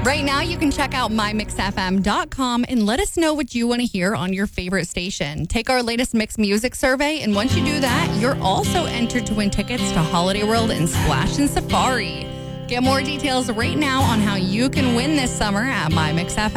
Right now, you can check out mymixfm.com and let us know what you want to hear on your favorite station. Take our latest mixed music survey, and once you do that, you're also entered to win tickets to Holiday World and Splash and Safari. Get more details right now on how you can win this summer at mymixfm.com.